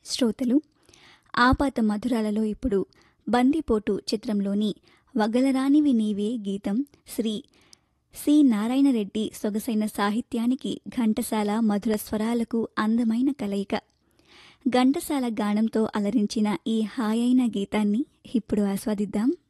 శ్రోతలు ఆపాత మధురాలలో ఇప్పుడు బందిపోటు చిత్రంలోని వగలరానివి నీవే గీతం శ్రీ సి నారాయణరెడ్డి సొగసైన సాహిత్యానికి ఘంటసాల మధుర స్వరాలకు అందమైన కలయిక. ఘంటసాల గానంతో అలరించిన ఈ హాయైన గీతాన్ని ఇప్పుడు ఆస్వాదిద్దాం.